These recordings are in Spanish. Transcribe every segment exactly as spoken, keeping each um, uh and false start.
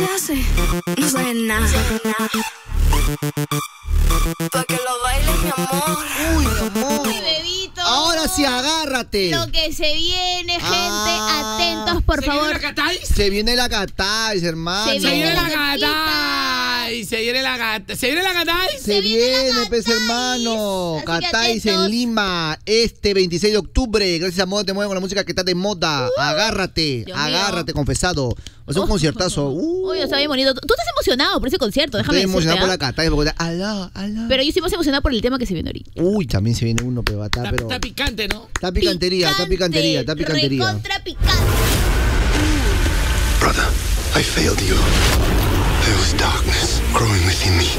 hace? No sabe nada. Pa' que lo bailes, mi amor. Uy, mi amor. Uy, bebito. Ahora sí, agárrate. Lo que se viene, gente. Ah. Atentos, por ¿Se favor. viene la catáis? Se viene la catáis, hermano. Se Se viene la gatita. catáis. Se viene la catáis. ¿Se viene la catáis? Se viene, pues, Catáis. hermano. Así que Catáis atentos. en Lima, este veintiséis de octubre. Gracias a Moda Te Mueve con la música que está de moda. Agárrate, Dios agárrate, mío. confesado. O sea, un conciertazo. Uh, Uy, está bien bonito. Tú estás emocionado por ese concierto, déjame Estoy decirte. emocionado por ¿ah? la catáis. Porque, aló, aló. Pero yo estoy más emocionada por el tema que se viene ahorita. Uy, también se viene uno, pero va a estar, Está, pero... está picante, ¿no? Está picantería, está picantería, está picantería. Recontra picante. Brother, I failed you. There was darkness growing within me.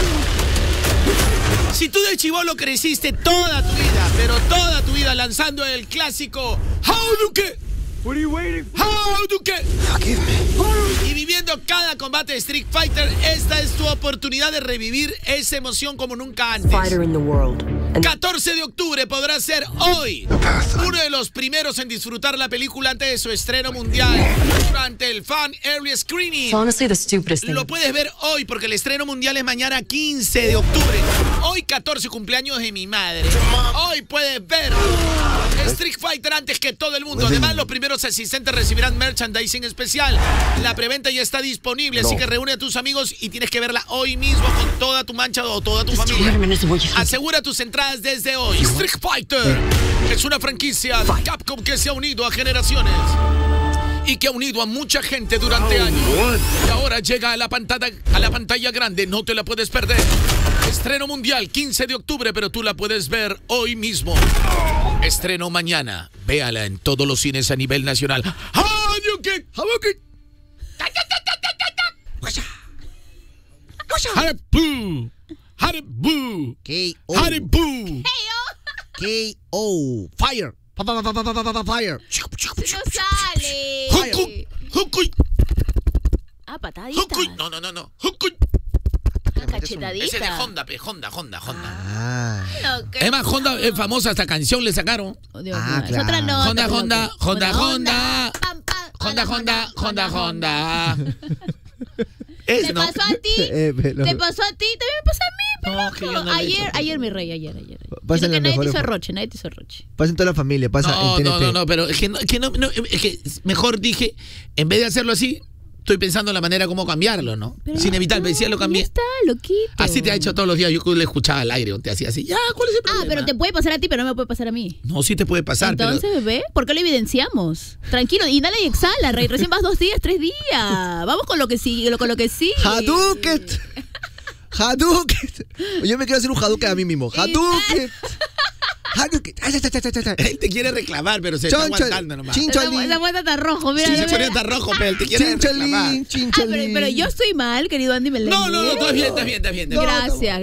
Si tú de chibolo creciste toda tu vida, pero toda tu vida lanzando el clásico Hadouken, What are you waiting for? Hadouken, Forgive me. y viviendo cada combate de Street Fighter, esta es tu oportunidad de revivir esa emoción como nunca antes. Fighter in the world. And catorce de octubre podrá ser hoy uno de los primeros en disfrutar la película antes de su estreno mundial durante el Fan Early Screening. it's honestly the stupidest thing. Lo puedes ver hoy porque el estreno mundial es mañana quince de octubre. Hoy catorce, cumpleaños de mi madre. Hoy puedes ver Street Fighter antes que todo el mundo. Además, los primeros asistentes recibirán merchandising especial. La preventa ya está disponible, así que reúne a tus amigos y tienes que verla hoy mismo con toda tu mancha o toda tu This familia. tournament isn't what you think. Asegura tus entradas desde hoy. Street Fighter es una franquicia de Capcom que se ha unido a generaciones y que ha unido a mucha gente durante años. Y ahora llega a la pantalla, a la pantalla grande, no te la puedes perder. Estreno mundial quince de octubre, pero tú la puedes ver hoy mismo. Estreno mañana. Véala en todos los cines a nivel nacional. Hadouken, Hadouken. Haribu, Haribu, K O Haribu. K O Fire. Pa, pa, pa, pa, pa, pa, pa, fire. No sale. Hukuy, Hukuy, Ah, patadita. Hukuy. No, no, no, no. Hukuy. Ah, cachetadita. Ese es de Honda, pe. Honda, Honda, Honda. Ah. No, que- Es más, Honda es famosa, esta canción le sacaron. Oh, Dios Ah, mío, es otra claro. nota. Honda, pero Honda, que- Honda, Honda. Pam, pam. Honda, Honda, Honda, Honda. ¿Te Ese, ¿no? pasó a ti? Eh, pero- ¿Te pasó a ti? También me pasó a mí, No, pero que yo no le he ayer, hecho. ayer mi rey, ayer, ayer. ayer. Pasen Quiero que las nadie te mejores hizo fo- roche, nadie te hizo roche. Pasa en toda la familia, pasa No, en T N no, T. no, no, pero es que, no, es que no, no, es que mejor dije, en vez de hacerlo así, estoy pensando en la manera como cambiarlo, ¿no? Pero Es ya inevitable, está, si ya lo cambié. Ya está, loquito. Así te ha hecho todos los días, yo le escuchaba al aire, te hacía así, ya, ¿cuál es el Ah, problema? pero te puede pasar a ti, pero no me puede pasar a mí. No, sí te puede pasar, Entonces, pero... bebé, ¿por qué lo evidenciamos? Tranquilo, inhala y exhala, rey. Recién vas dos días, tres días. Vamos con lo que sigue, con lo que sigue. Hadouken. Hadouken. Yo me quiero hacer un Hadouken a mí mismo. Hadouken. Hadouken. Ay, ay, ay, ay, ay, ay. Él te quiere reclamar, pero se está Choncho- aguantando nomás. chin- Esa Chinchalín. esa muestra está rojo, mira. Sí, se mira, ponía mira. hasta rojo, pero él te quiere reclamar. Chinchalín, Ah, pero, chinchalín. pero yo estoy mal, querido Andy Meléndez. No, no, no, estás bien, estás bien, estás bien. estás bien. Gracias.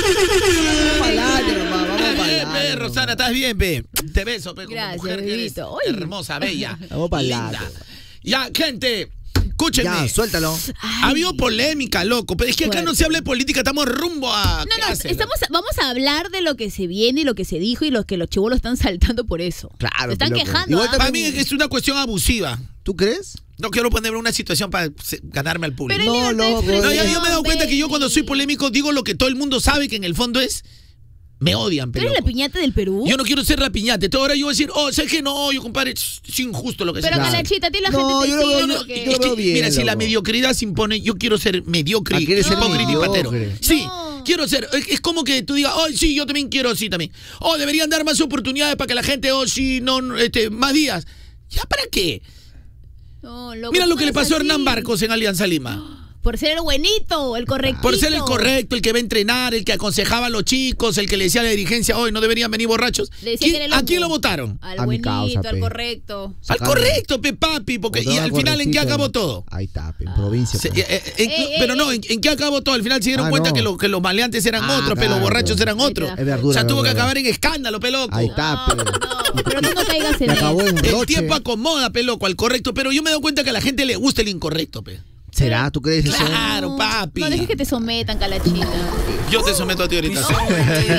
Vamos para adelante, nomás, vamos Estás para bien, pe, adelante. Rosana, estás bien, pe. Te beso, pe, como Gracias, mujer que eres bebito. Uy. hermosa, bella, Vamos para linda. adelante. Ya, gente, escúchenme. Ya, suéltalo. Ha habido polémica, loco, pero es que acá Fuerte. no se habla de política, estamos rumbo a... No, ¿qué no, hacen? estamos, vamos a hablar de lo que se viene y lo que se dijo y los que los chibolos están saltando por eso. Claro, Se están loco. quejando. Igual ¿ah? también- Para mí es una cuestión abusiva. ¿Tú crees? No quiero ponerme en una situación para se- ganarme al público. Pero No, es libertad loco. de No, ya- expresión, yo me he dado cuenta que yo cuando soy baby. polémico digo lo que todo el mundo sabe que en el fondo es... Me odian, ¿Tú pero... eres la piñata del Perú? Yo no quiero ser la piñata. Entonces ahora yo voy a decir, oh, ¿sabes qué? No, yo, compadre, es es injusto lo que Pero se hace. Calachita, a ti la No, gente te yo lo sigue veo- No, porque- es yo lo que, veo bien, mira, si la loco. mediocridad se impone, yo quiero ser mediocre, Ah, ¿quieres ser hipócrita y patero. mediocre? Sí, No. quiero ser. Es, es como que tú digas, oh, sí, yo también quiero así también. Oh, deberían dar más oportunidades para que la gente, oh, sí, no, no, este, más días. ¿Ya para qué? No, loco, Mira lo no que le es pasó a así. Hernán Barcos en Alianza Lima. Por ser el buenito, el correctito. Por ser el correcto, el que va a entrenar, el que aconsejaba a los chicos, el que le decía a la dirigencia, hoy no deberían venir borrachos. Le decía ¿Quién- que era el ¿A hongo. quién lo votaron? Al A mi buenito, causa, al pe. correcto. Al Sacaron- correcto, pe papi, porque y Botaron al final en qué correctito. acabó todo. Ahí está, en provincia. Se- pues. eh, eh, en- Ey, ey, pero no, ey. ¿en, en qué acabó todo? Al final se dieron Ah, cuenta no. que, lo- que los maleantes eran Ah, otros, pero claro, los borrachos claro. eran otros. Es verdura, O sea, tuvo que verdura. acabar en escándalo, peloco. Ahí está, No, pero. no, pero tú no caigas en Se acabó en El roche. tiempo acomoda, peloco, al correcto, pero yo me doy cuenta que a la gente le gusta el incorrecto, pe. ¿Será? ¿Tú crees eso? Claro, papi. No dejes que te sometan, calachita. Yo te someto a ti ahorita. No, sí.